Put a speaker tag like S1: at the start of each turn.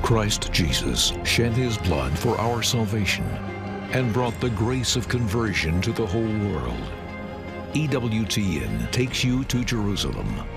S1: Christ Jesus shed his blood for our salvation and brought the grace of conversion to the whole world. EWTN takes you to Jerusalem